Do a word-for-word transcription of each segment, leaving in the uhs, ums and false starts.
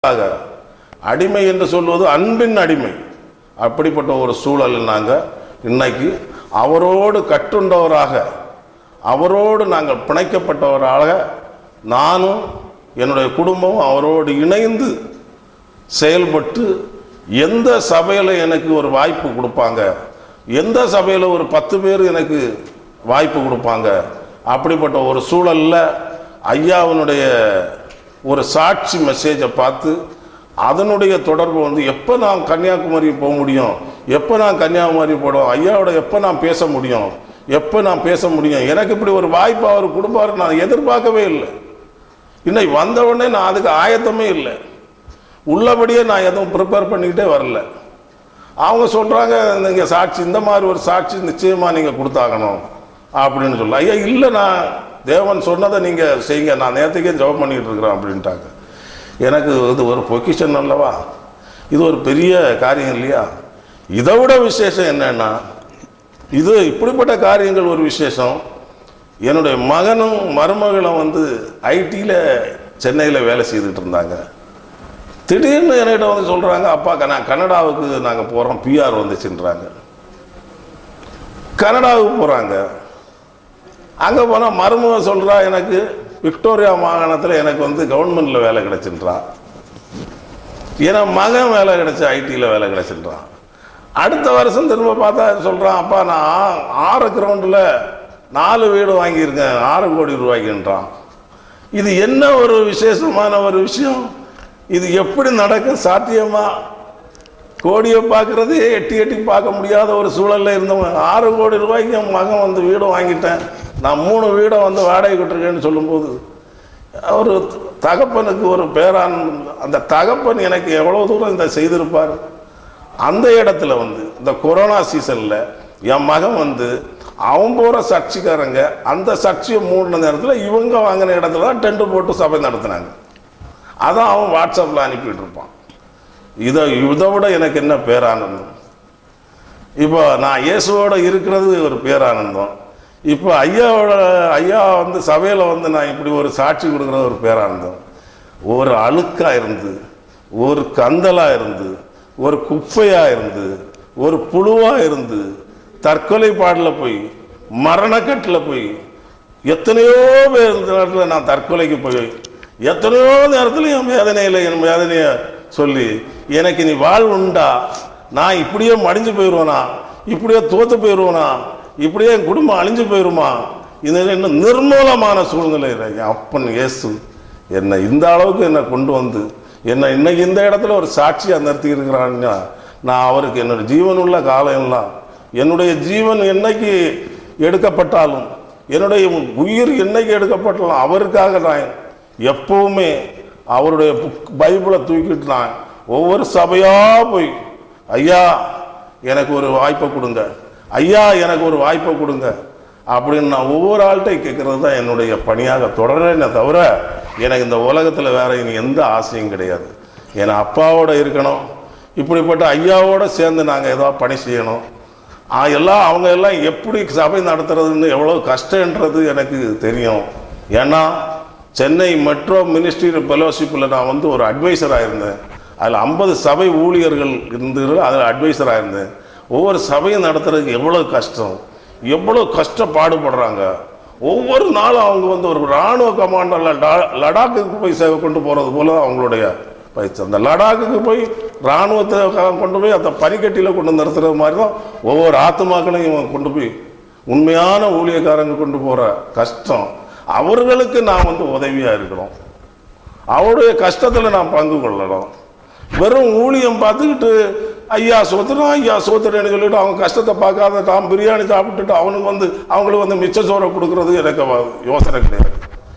அடிமை என்று சொல்வது அன்பின் அடிமை. அப்படிப்பட்ட ஒரு சூழலில் நாங்கள் இன்னைக்கு அவரோடு கட்டுண்டவராக, அவரோடு நாங்கள் பிணைக்கப்பட்டவராக, நானும் என்னுடைய குடும்பமும் அவரோடு இணைந்து செயல்பட்டு, எந்த சபையில் எனக்கு ஒரு வாய்ப்பு கொடுப்பாங்க, எந்த சபையில் ஒரு பத்து பேர் எனக்கு வாய்ப்பு கொடுப்பாங்க, அப்படிப்பட்ட ஒரு சூழலில் ஐயாவினுடைய ஒரு சாட்சி மெசேஜை பார்த்து அதனுடைய தொடர்பு வந்து எப்போ நான் கன்னியாகுமரி போக முடியும், எப்போ நான் கன்னியாகுமரி போடுவோம், ஐயாவோட எப்போ நான் பேச முடியும், எப்போ நான் பேச முடியும், எனக்கு இப்படி ஒரு வாய்ப்பு அவர் கொடுப்பாரு நான் எதிர்பார்க்கவே இல்லை. இன்னைக்கு வந்தவுடனே நான் அதுக்கு ஆயத்தமே இல்லை, உள்ளபடியே நான் எதுவும் ப்ரிப்பேர் பண்ணிக்கிட்டே வரல. அவங்க சொல்கிறாங்க, நீங்கள் சாட்சி இந்த மாதிரி ஒரு சாட்சி நிச்சயமாக நீங்கள் கொடுத்தாகணும் அப்படின்னு சொல்ல. ஐயா இல்லை, நான் தேவன் சொன்னதை நீங்கள் செய்யுங்க, நான் நேரத்துக்கே ஜெபம் பண்ணிக்கிட்டு இருக்கிறேன் அப்படின்ட்டாங்க. எனக்கு இது ஒரு பொக்கிஷன் அல்லவா, இது ஒரு பெரிய காரியம் இல்லையா? இதை விட விசேஷம் என்னன்னா, இது இப்படிப்பட்ட காரியங்கள் ஒரு விசேஷம். என்னுடைய மகனும் மருமகளும் வந்து ஐடியில் சென்னையில் வேலை செய்துட்டு இருந்தாங்க. திடீர்னு என்கிட்ட வந்து சொல்கிறாங்க, அப்பா நான் கனடாவுக்கு நாங்கள் போகிறோம், பிஆர் வந்துச்சுன்றாங்க. கனடாவுக்கு போகிறாங்க. அங்கே போனால் மருமக சொல்கிறா, எனக்கு விக்டோரியா மாகாணத்தில் எனக்கு வந்து கவர்மெண்ட்டில் வேலை கிடைச்சின்றான், ஏன்னா மகன் வேலை கிடைச்சி ஐடியில் வேலை கிடைச்சின்றான். அடுத்த வருஷம் திரும்ப பார்த்தா சொல்கிறான், அப்பா நான் ஆறு கிரவுண்டில் நாலு வீடு வாங்கியிருக்கேன், ஆறு கோடி ரூபாய்க்குன்றான். இது என்ன ஒரு விசேஷமான ஒரு விஷயம், இது எப்படி நடக்க சாத்தியமா? கோடியை பார்க்குறதே எட்டி எட்டி பார்க்க முடியாத ஒரு சூழலில் இருந்தவங்க ஆறு கோடி ரூபாய்க்கு என் மகன் வந்து வீடு வாங்கிட்டேன், நான் மூணு வீடை வந்து வாடகை விட்டுருக்கேன்னு சொல்லும்போது ஒரு தகப்பனுக்கு ஒரு பேரான், அந்த தகப்பன் எனக்கு எவ்வளோ தூரம் இந்த செய்திருப்பார். அந்த இடத்துல வந்து இந்த கொரோனா சீசனில் என் மகன் வந்து அவன் போகிற சர்ச்சைக்காரங்க அந்த சர்ச்சையை மூடின நேரத்தில் இவங்க வாங்கின இடத்துல தான் டென்ட் போட்டு சபை நடத்தினாங்க. அதான் அவன் வாட்ஸ்அப்பில் அனுப்பிட்டு இருப்பான். இதை இதை விட எனக்கு என்ன பேரானந்தம். இப்போ நான் இயேசுவோட இருக்கிறது ஒரு பேரானந்தம். இப்போ ஐயாவோட ஐயா வந்து சபையில் வந்து நான் இப்படி ஒரு சாட்சி கொடுக்குறது ஒரு பேரானந்தம். ஒரு அழுக்காக இருந்து, ஒரு கந்தலாக இருந்து, ஒரு குப்பையாக இருந்து, ஒரு புழுவாக இருந்து, தற்கொலை பாடலில் போய், மரணக்கட்டில் போய், எத்தனையோ பேர் நேரத்தில் நான் தற்கொலைக்கு போய், எத்தனையோ நேரத்தில் என் வேதனையில் என் வேதனையை சொல்லி, எனக்கு நீ வாழ்வு உண்டா, நான் இப்படியே மடிஞ்சு போயிடுவேனா, இப்படியே தோற்று போயிடுவேனா, இப்படியே என் குடும்பம் அழிஞ்சு போயிடுமா, இது என்ன நிர்மூலமான சூழ்நிலை. என் அப்பன் இயேசு என்னை இந்த அளவுக்கு என்னை கொண்டு வந்து என்னை இன்னைக்கு இந்த இடத்துல ஒரு சாட்சியாக நிறுத்தி இருக்கிறான்னா, நான் அவருக்கு என்னோட ஜீவன் உள்ள காலம் எல்லாம், என்னுடைய ஜீவன் என்னைக்கு எடுக்கப்பட்டாலும், என்னுடைய உயிர் என்னைக்கு எடுக்கப்பட்டாலும் அவருக்காக நான் எப்பவுமே அவருடைய புக் பைபிளை தூக்கிட்டு நான் ஒவ்வொரு சபையாக போய், ஐயா எனக்கு ஒரு வாய்ப்பை கொடுங்க, ஐயா எனக்கு ஒரு வாய்ப்பை கொடுங்க அப்படின்னு நான் ஒவ்வொரு ஆள்கிட்டையும் கேட்கறது தான் என்னுடைய பணியாக தொடர்றேனே தவிர எனக்கு இந்த உலகத்தில் வேற இனி எந்த ஆசையும் கிடையாது. ஏன்னா அப்பாவோட இருக்கணும், இப்படிப்பட்ட ஐயாவோட சேர்ந்து நாங்கள் ஏதோ பணி செய்யணும். எல்லாம் அவங்க எல்லாம் எப்படி சபை நடத்துறதுன்னு எவ்வளோ கஷ்டன்றது எனக்கு தெரியும். ஏன்னா சென்னை மெட்ரோ மினிஸ்ட்ரி ஃபெலோஷிப்பில் நான் வந்து ஒரு அட்வைசராக இருந்தேன். அதில் ஐம்பது சபை ஊழியர்கள் இருந்து அதில் அட்வைசராக இருந்தேன். ஒவ்வொரு சபையும் நடத்துறதுக்கு எவ்வளோ கஷ்டம், எவ்வளோ கஷ்டப்பாடுபடுறாங்க. ஒவ்வொரு நாளும் அவங்க வந்து ஒரு இராணுவ கமாண்டரில் லடாக்குக்கு போய் சேவை கொண்டு போகிறது போல அவங்களுடைய பயிற்சி. அந்த லடாக்குக்கு போய் இராணுவத்தை கொண்டு போய் அந்த பனிக்கட்டியில் கொண்டு நிறுத்துறது மாதிரி தான் ஒவ்வொரு ஆத்மாக்களையும் கொண்டு போய் உண்மையான ஊழியக்காரங்க கொண்டு போகிற கஷ்டம். அவர்களுக்கு நான் வந்து உதவியாக இருக்கணும், அவருடைய கஷ்டத்தில் நான் பங்கு கொள்ளணும். வெறும் ஊழியம் பார்த்துக்கிட்டு ஐயா சோத்துறோம் ஐயா சோத்துறேன்னு சொல்லிட்டு அவங்க கஷ்டத்தை பார்க்காத தான் பிரியாணி சாப்பிட்டுட்டு அவனுக்கு வந்து அவங்களுக்கு வந்து மிச்ச சோறை கொடுக்கறது எனக்கு யோசனை கிடையாது.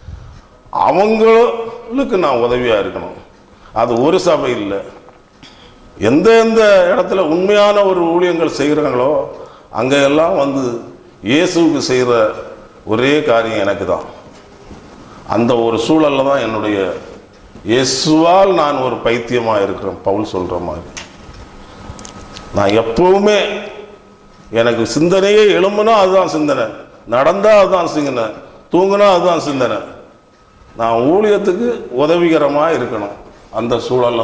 அவங்களுக்கு நான் உதவியாக இருக்கணும். அது ஒரு சபை இல்லை, எந்த எந்த இடத்துல உண்மையான ஒரு ஊழியங்கள் செய்கிறாங்களோ அங்கே எல்லாம் வந்து இயேசுவுக்கு செய்கிற ஒரே காரியம் எனக்கு தான். அந்த ஒரு சூழலில் தான் என்னுடைய இயேசுவால் நான் ஒரு பைத்தியமாக இருக்கிறேன். பவுல் சொல்கிற மாதிரி நான் எப்பவுமே எனக்கு சிந்தனையே எழும்புனா அதுதான் சிந்தனை, நடந்தால் அதுதான் சிந்தனை, தூங்குனா அதுதான் சிந்தனை. நான் ஊழியத்துக்கு உதவிகரமாக இருக்கணும். அந்த சூழல்ல